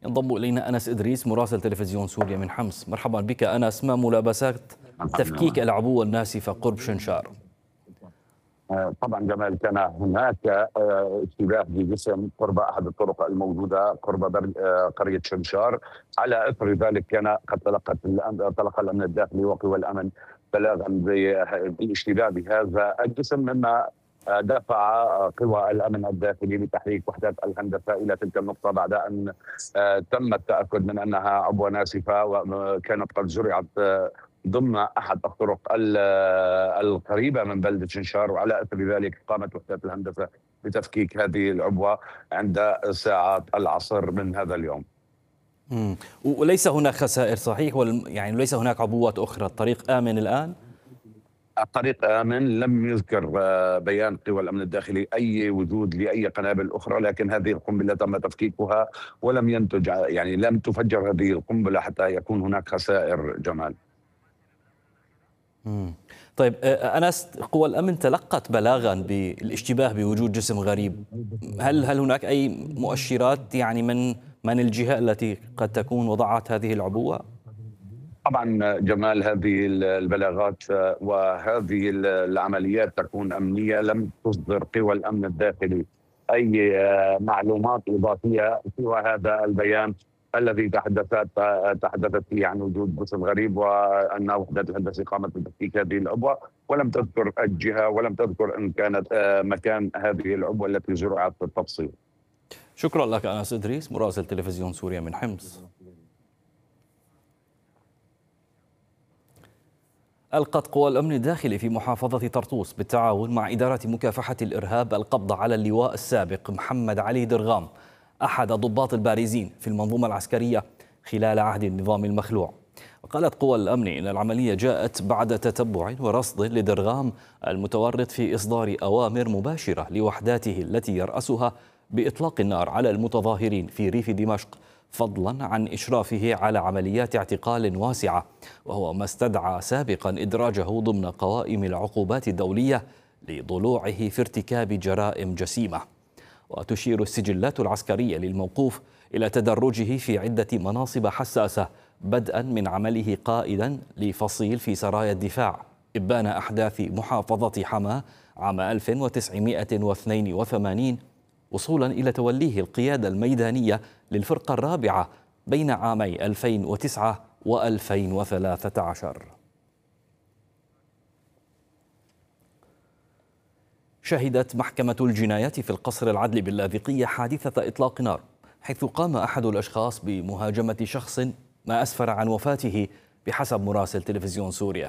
ينضم إلينا أنس إدريس مراسل تلفزيون سوريا من حمص. مرحبا بك أنس، ما ملابسات تفكيك العبوة الناسفة قرب شنشار؟ طبعا جمال، كان هناك اشتباه بجسم قرب احد الطرق الموجوده قرب قريه شنشار. على اثر ذلك كان قد تلقى الامن الداخلي وقوى الامن بلاغا بالاشتباه بهذا الجسم، مما دفع قوى الامن الداخلي لتحريك وحدات الهندسه الى تلك النقطه بعد ان تم التاكد من انها عبوه ناسفه وكانت قد زرعت ضمن احد الطرق القريبه من بلده شنشار. وعلى اثر ذلك قامت وحدات الهندسه بتفكيك هذه العبوه عند ساعات العصر من هذا اليوم. وليس هناك خسائر صحيح؟ يعني ليس هناك عبوات اخرى؟ الطريق امن الان؟ الطريق آمن، لم يذكر بيان قوى الأمن الداخلي أي وجود لأي قنابل أخرى، لكن هذه القنبلة تم تفكيكها ولم ينتج، يعني لم تفجر هذه القنبلة حتى يكون هناك خسائر جمال. طيب أنس، قوى الأمن تلقت بلاغا بالاشتباه بوجود جسم غريب، هل هناك أي مؤشرات يعني من الجهة التي قد تكون وضعت هذه العبوة؟ طبعا جمال، هذه البلاغات وهذه العمليات تكون أمنية، لم تصدر قوى الأمن الداخلي أي معلومات إضافية سوى هذا البيان الذي تحدثت فيه عن وجود جسم غريب وأن وحدة الهندسة قامت بتفكيك هذه العبوة، ولم تذكر الجهة ولم تذكر إن كانت مكان هذه العبوة التي زرعت بالتفصيل. شكرا لك أنس إدريس مراسل تلفزيون سوريا من حمص. ألقت قوى الأمن الداخلي في محافظة طرطوس بالتعاون مع إدارة مكافحة الإرهاب القبض على اللواء السابق محمد علي درغام، أحد الضباط البارزين في المنظومة العسكرية خلال عهد النظام المخلوع. وقالت قوى الأمن إن العملية جاءت بعد تتبع ورصد لدرغام المتورط في إصدار أوامر مباشرة لوحداته التي يرأسها بإطلاق النار على المتظاهرين في ريف دمشق، فضلا عن إشرافه على عمليات اعتقال واسعة، وهو ما استدعى سابقا إدراجه ضمن قوائم العقوبات الدولية لضلوعه في ارتكاب جرائم جسيمة. وتشير السجلات العسكرية للموقوف إلى تدرجه في عدة مناصب حساسة، بدءا من عمله قائدا لفصيل في سرايا الدفاع إبان أحداث محافظة حماة عام 1982، وصولا إلى توليه القيادة الميدانية للفرقة الرابعة بين عامي 2009 و2013. شهدت محكمة الجنايات في القصر العدلي باللاذقية حادثة إطلاق نار، حيث قام أحد الأشخاص بمهاجمة شخص ما أسفر عن وفاته بحسب مراسل تلفزيون سوريا.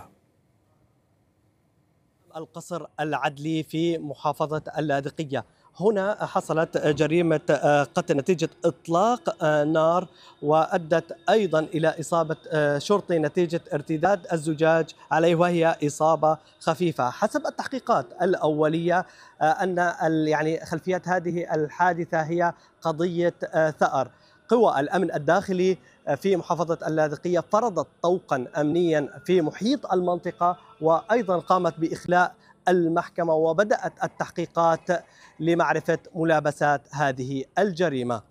القصر العدلي في محافظة اللاذقية، هنا حصلت جريمة قتل نتيجة إطلاق نار، وأدت أيضا إلى إصابة شرطي نتيجة ارتداد الزجاج عليه، وهي إصابة خفيفة. حسب التحقيقات الأولية أن يعني خلفيات هذه الحادثة هي قضية ثأر. قوى الأمن الداخلي في محافظة اللاذقية فرضت طوقا أمنيا في محيط المنطقة، وأيضا قامت بإخلاء المحكمة وبدأت التحقيقات لمعرفة ملابسات هذه الجريمة.